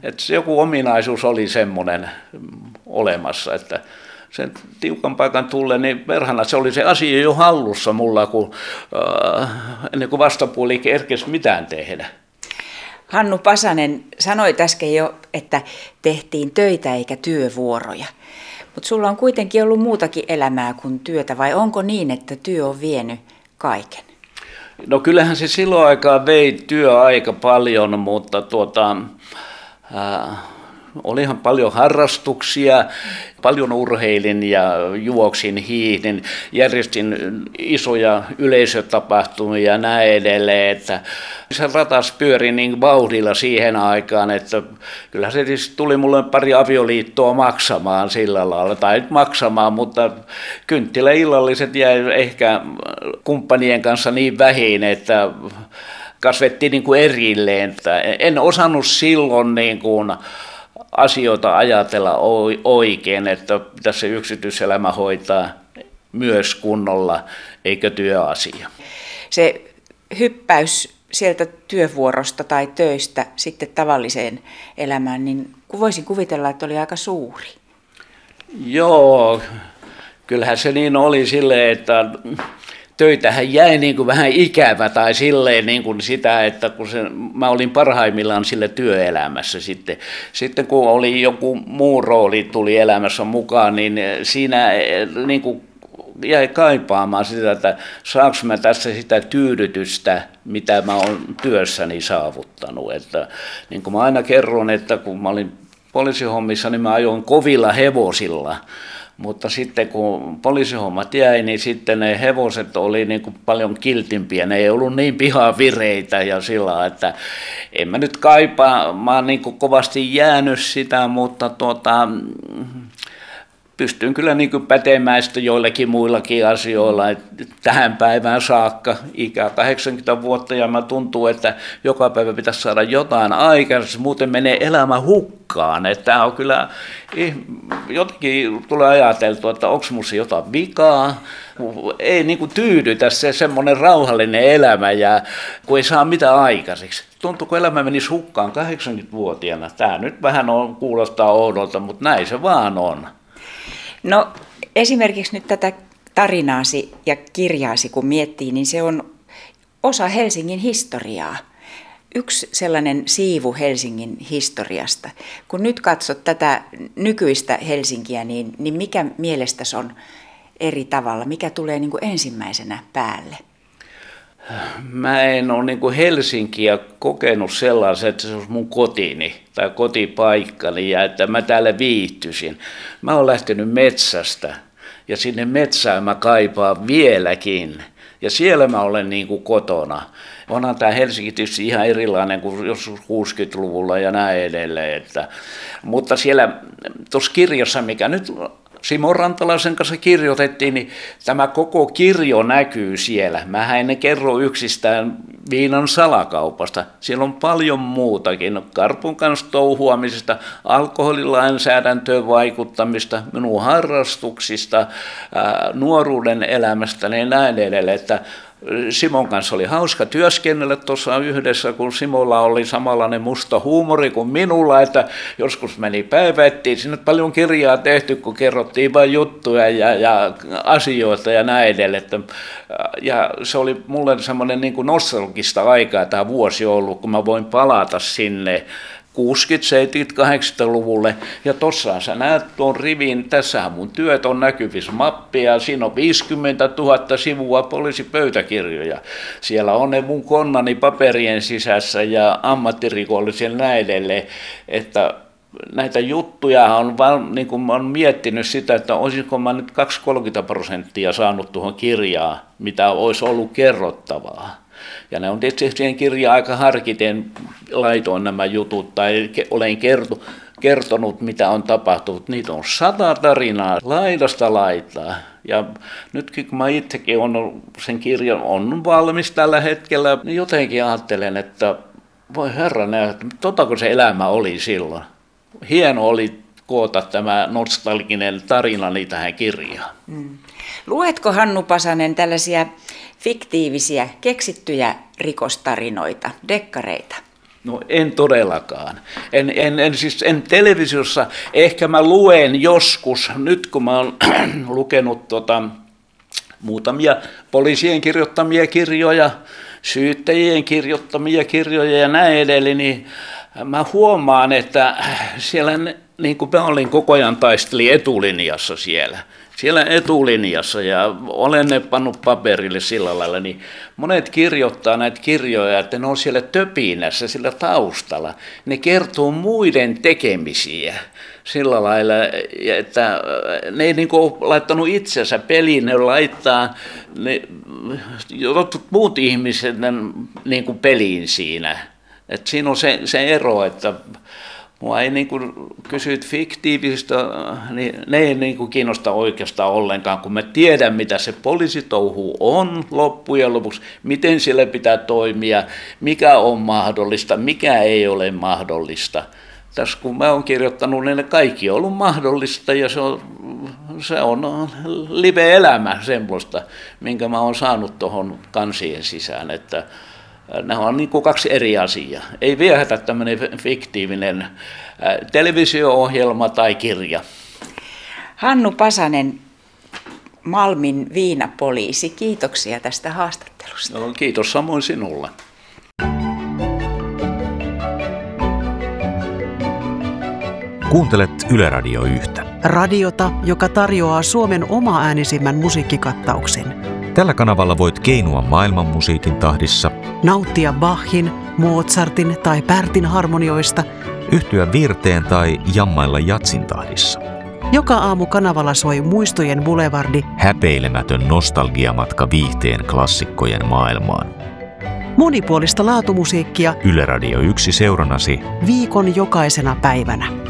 Että se joku ominaisuus oli semmoinen olemassa, että sen tiukan paikan tullen, niin perhana se oli se asia jo hallussa mulla, ennen kuin vastapuoli kerkesi mitään tehdä. Hannu Pasanen sanoi äsken jo, että tehtiin töitä eikä työvuoroja. Mutta sulla on kuitenkin ollut muutakin elämää kuin työtä, vai onko niin, että työ on vienyt kaiken? No kyllähän se silloin aikaa vei työ aika paljon, mutta olihan paljon harrastuksia, paljon urheilin ja juoksin, hiihdin, järjestin isoja yleisötapahtumia ja näin edelleen, että se ratas pyöri niin vauhdilla siihen aikaan, että kyllä se tuli mulle pari avioliittoa maksamaan sillä lailla, tai nyt maksamaan, mutta kynttiläillalliset jäi ehkä kumppanien kanssa niin vähin, että kasvettiin niin kuin erilleen, että en osannut silloin niin kuin asioita ajatella oikein, että tässä yksityiselämä hoitaa myös kunnolla, eikä työasia. Se hyppäys sieltä työvuorosta tai töistä sitten tavalliseen elämään, niin voisin kuvitella, että oli aika suuri. Joo, kyllähän se niin oli silleen, että töitähän jäi niin kuin vähän ikävä tai silleen niin kuin sitä, että kun mä olin parhaimmillaan sille työelämässä sitten kun oli joku muu rooli tuli elämässä mukaan, niin siinä niin kuin jäi kaipaamaan sitä, että saanko mä tässä sitä tyydytystä, mitä mä oon työssäni saavuttanut. Että, niin kuin mä aina kerron, että kun mä olin poliisihommissa, niin mä ajoin kovilla hevosilla. Mutta sitten kun poliisihommat jäi, niin sitten ne hevoset oli niin kuin paljon kiltimpiä. Ne ei ollut niin pihavireitä ja sillä, että en mä nyt kaipaa. Mä oon niin kuin kovasti jäänyt sitä, mutta pystyn kyllä niin kuin pätemään sitä joillakin muillakin asioilla. Tähän päivään saakka, ikä 80 vuotta, ja mä tuntuu, että joka päivä pitäisi saada jotain aikaisemmin, muuten menee elämä hukkaan. Että tämä on kyllä, jotenkin tulee ajateltua, että onko minussa jotain vikaa. Ei niin kuin tyydytä se semmoinen rauhallinen elämä, ja kun ei saa mitään aikaiseksi. Tuntuu, kun elämä menisi hukkaan 80-vuotiaana. Tämä nyt vähän kuulostaa oudolta, mutta näin se vaan on. No esimerkiksi nyt tätä tarinaasi ja kirjaasi kun miettii, niin se on osa Helsingin historiaa. Yksi sellainen siivu Helsingin historiasta. Kun nyt katsot tätä nykyistä Helsinkiä, niin mikä mielestäsi on eri tavalla? Mikä tulee niin kuin ensimmäisenä päälle? Mä en ole niin kuin Helsinkiä kokenut sellaisen, että se olisi mun kotini tai kotipaikkani ja että mä täällä viihtyisin. Mä oon lähtenyt metsästä ja sinne metsään mä kaipaan vieläkin ja siellä mä olen niin kuin kotona. Onhan tämä Helsinki tietysti ihan erilainen kuin joskus 60-luvulla ja näin edelleen. Mutta siellä tuossa kirjassa, mikä nyt Simo Rantalaisen kanssa kirjoitettiin, niin tämä koko kirjo näkyy siellä. Mähän en kerro yksistään viinan salakaupasta. Siellä on paljon muutakin. Karpun kanssa touhuamisesta, alkoholilainsäädäntöön vaikuttamista, minun harrastuksista, nuoruuden elämästä ja näin edelleen. Että Simon kanssa oli hauska työskennellä tuossa yhdessä, kun Simolla oli samanlainen musta huumori kuin minulla, että joskus meni päivättiin, sinne paljon kirjaa tehty, kun kerrottiin vain juttuja ja asioita ja näin edelleen. Ja se oli mulle semmoinen niin kuin nostalgista aikaa tämä vuosi ollut, kun mä voin palata sinne 60-, 70-, 80-luvulle. Ja tossaan sä näet tuon rivin, tässähän mun työt on näkyvissä mappia, siinä on 50 000 sivua poliisipöytäkirjoja. Siellä on ne mun konnani paperien sisässä ja ammattirikollisen näin edelleen, että näitä juttuja on niin kuin mä oon miettinyt sitä, että olisinko mä nyt 20-30% saanut tuohon kirjaan, mitä olisi ollut kerrottavaa. Ja ne on tietysti siihen kirjaan aika harkiten laitoin nämä jutut tai olen kertonut, mitä on tapahtunut. Niitä on 100 tarinaa laidasta laitaa. Ja nytkin kun mä itsekin on sen kirjan on valmis tällä hetkellä, niin jotenkin ajattelen, että voi herranen, että totako se elämä oli silloin. Hieno oli koota tämä nostalginen tarinani tähän kirjaan. Luetko, Hannu Pasanen, tällaisia fiktiivisiä, keksittyjä rikostarinoita, dekkareita? No en todellakaan. En televisiossa, ehkä mä luen joskus, nyt kun mä oon lukenut muutamia poliisien kirjoittamia kirjoja, syyttäjien kirjoittamia kirjoja ja näin edelleen, niin mä huomaan, että siellä niin kuin mä olin koko ajan taistelin etulinjassa siellä etulinjassa ja olen ne pannut paperille sillä lailla, niin monet kirjoittaa näitä kirjoja, että ne on siellä töpinässä, sillä taustalla. Ne kertoo muiden tekemisiä sillä lailla, että ne ei niin kuin laittanut itsensä peliin, ne laittaa jotkut muut ihmiset niin kuin peliin siinä. Et siinä on se ero, että mua ei niin kuin kysyt fiktiivisistä, niin ne ei niin kuin kiinnosta oikeastaan ollenkaan, kun mä tiedän, mitä se poliisitouhu on loppujen lopuksi, miten siellä pitää toimia, mikä on mahdollista, mikä ei ole mahdollista. Tässä kun mä oon kirjoittanut, niin ne kaikki on ollut mahdollista ja se on live-elämä semmoista, minkä mä oon saanut tuohon kansien sisään, että nämä on niin kuin kaksi eri asiaa. Ei viehätä tämmöinen fiktiivinen televisio-ohjelma tai kirja. Hannu Pasanen, Malmin viinapoliisi, kiitoksia tästä haastattelusta. No, kiitos samoin sinulle. Kuuntelet Yle Radio 1. Radiota, joka tarjoaa Suomen oma-äänisimmän musiikkikattauksen. Tällä kanavalla voit keinua maailman musiikin tahdissa, nauttia Bachin, Mozartin tai Pärtin harmonioista, yhtyä virteen tai jammailla jatsin tahdissa. Joka aamu kanavalla soi muistojen boulevardi, häpeilemätön nostalgiamatka viihteen klassikkojen maailmaan. Monipuolista laatumusiikkia Yle Radio 1 seurannasi viikon jokaisena päivänä.